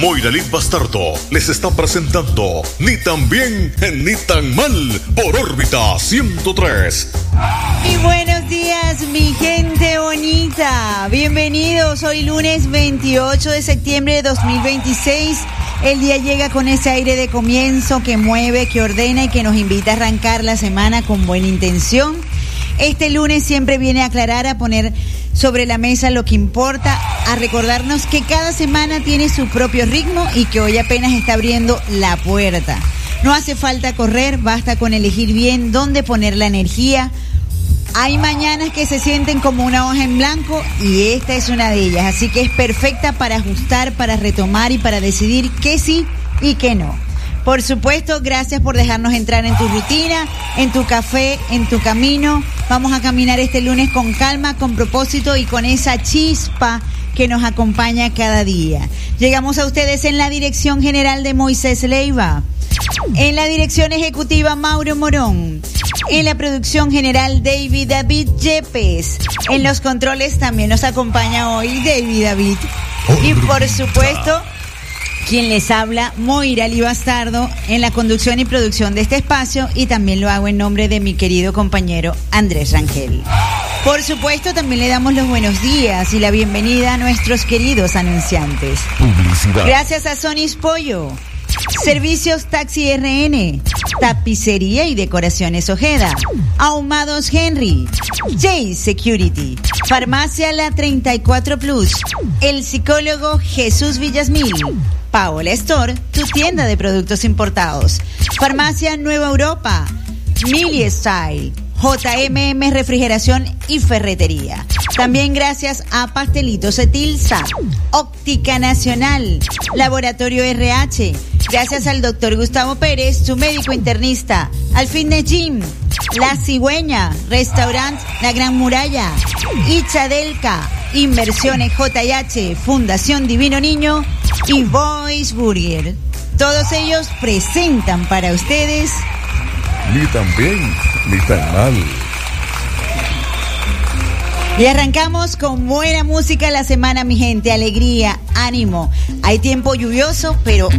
Moiralit Bastardo les está presentando Ni tan bien ni tan mal por órbita 103. Y buenos días, mi gente bonita. Bienvenidos. Hoy lunes 28 de septiembre de 2026. El día llega con ese aire de comienzo que mueve, que ordena y que nos invita a arrancar la semana con buena intención. Este lunes siempre viene a aclarar, a poner sobre la mesa lo que importa, a recordarnos que cada semana tiene su propio ritmo y que hoy apenas está abriendo la puerta. No hace falta correr, basta con elegir bien dónde poner la energía. Hay mañanas que se sienten como una hoja en blanco y esta es una de ellas, así que es perfecta para ajustar, para retomar y para decidir qué sí y qué no. Por supuesto, gracias por dejarnos entrar en tu rutina, en tu café, en tu camino. Vamos a caminar este lunes con calma, con propósito y con esa chispa que nos acompaña cada día. Llegamos a ustedes en la dirección general de Moisés Leiva, en la dirección ejecutiva Mauro Morón, en la producción general David Yepes, en los controles también nos acompaña hoy David. Y por supuesto, quien les habla, Moiralit Bastardo, en la conducción y producción de este espacio, y también lo hago en nombre de mi querido compañero Andrés Rangel. Por supuesto, también le damos los buenos días y la bienvenida a nuestros queridos anunciantes. Publicidad. Gracias a Sonys Pollo, Servicios Taxi RN, Tapicería y Decoraciones Ojeda, Ahumados Henry, J Security, Farmacia La 34 Plus, El Psicólogo Jesús Villasmil, Paola Store, tu tienda de productos importados, Farmacia Nueva Europa, Mili Style, JMM Refrigeración y Ferretería. También gracias a Pastelitos Etilsa, Óptica Nacional, Laboratorio RH, gracias al doctor Gustavo Pérez, su médico internista, al Fitness Gym, La Cigüeña, Restaurant La Gran Muralla, Ichadelca, Inversiones JH, Fundación Divino Niño y Boys Burger. Todos ellos presentan para ustedes Ni tan bien ni tan mal. Y arrancamos con buena música la semana, mi gente. Alegría, ánimo. Hay tiempo lluvioso, pero